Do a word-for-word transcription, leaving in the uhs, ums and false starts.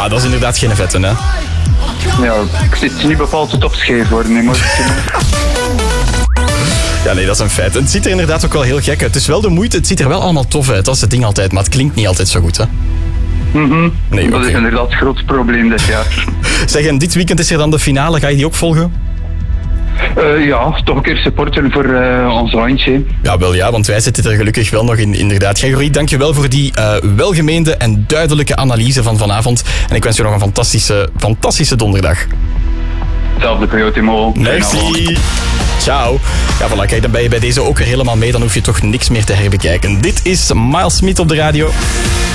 Ja, dat is inderdaad geen vette, hè. Ja, ik zit niet bepaald te topscheef worden, emotioneel. Ja, nee, dat is een feit. Het ziet er inderdaad ook wel heel gek uit. Het is wel de moeite, het ziet er wel allemaal tof uit. Dat is het ding altijd, maar het klinkt niet altijd zo goed, hè. Mm-hmm. Nee, dat okay. is inderdaad het groot probleem dit jaar. Zeg, en dit weekend is er dan de finale. Ga je die ook volgen? Uh, ja, toch een keer supporten voor uh, ons landje. Ja, wel ja, want wij zitten er gelukkig wel nog in, inderdaad. Gregory, dank je wel voor die uh, welgemeende en duidelijke analyse van vanavond. En ik wens je nog een fantastische, fantastische donderdag. Hetzelfde voor jou, Timo. Merci. Ciao. Ja, voilà, kijk, dan ben je bij deze ook er helemaal mee. Dan hoef je toch niks meer te herbekijken. Dit is Miles Smith op de radio.